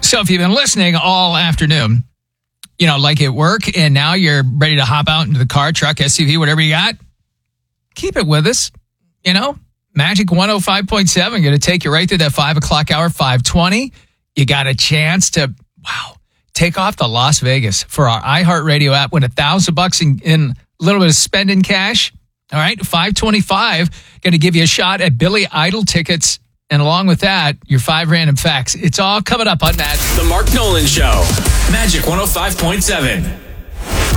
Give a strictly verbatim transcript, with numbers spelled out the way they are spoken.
So if you've been listening all afternoon, you know, like at work, and now you're ready to hop out into the car, truck, S U V, whatever you got, keep it with us. You know, Magic one oh five point seven, going to take you right through that five o'clock hour, five twenty. You got a chance to, wow, take off to Las Vegas for our iHeartRadio app, win a thousand bucks in, in a little bit of spending cash. All right, five twenty-five, going to give you a shot at Billy Idol tickets. And along with that, your five random facts. It's all coming up on Magic. The Mark Nolan Show. Magic one oh five point seven.